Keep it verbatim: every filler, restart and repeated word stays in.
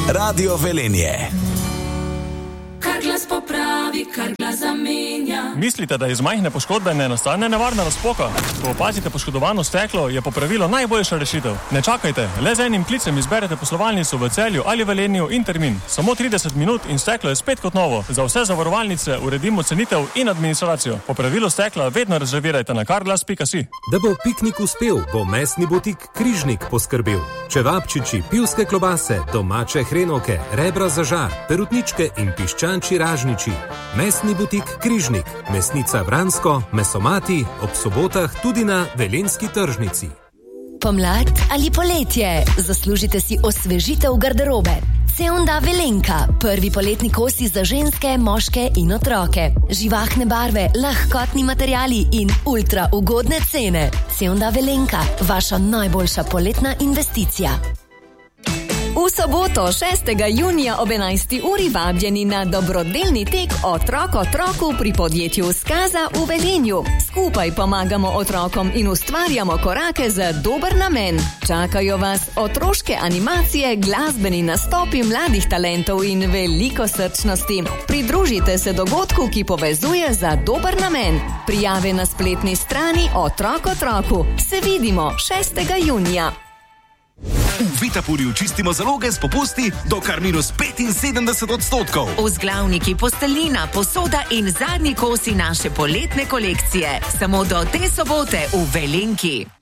Radio Velenje. Kar glas popravi, kar glas zamenja. Mislite, da iz majhne poškodbe ne nastane nevarna razpoka? Ko opazite poškodovano steklo, je popravilo najboljša rešitev. Ne čakajte, le z enim klicem izberete poslovalnico v Celju ali Velenju in termin. Samo trideset minut in steklo je spet kot novo. Za vse zavarovalnice uredimo cenitev in administracijo. Popravilo stekla vedno rezervirajte na carglass pika si. Da bo piknik uspel, bo mesni butik Križnik poskrbel. Čevapčiči, pivske klobase, domače hrenovke, rebra za žar, perutničke in piščančji ražniči. Mesni butik Križnik, mesnica Vransko, mesomati, ob sobotah tudi na Velenjski tržnici. Pomlad ali poletje, zaslužite si osvežitev garderobe. Ceonda Velenka, prvi poletni kosi za ženske, moške in otroke. Živahne barve, lahkotni materiali in ultra ugodne cene. Ceonda Velenka, vaša najboljša poletna investicija. V soboto šestega junija ob enajsti uri vabljeni na dobrodelni tek Otrok otroku pri podjetju Skaza v Velenju. Skupaj pomagamo otrokom in ustvarjamo korake za dober namen. Čakajo vas otroške animacije, glasbeni nastopi mladih talentov in veliko srčnosti. Pridružite se dogodku, ki povezuje za dober namen. Prijave na spletni strani Otrok otroku. Se vidimo šestega junija. V Vitapurju čistimo zaloge s popusti do kar minus petinsedemdeset odstotkov. Vzglavniki, posteljnina, posoda in zadnji kosi naše poletne kolekcije. Samo do te sobote v Velenki.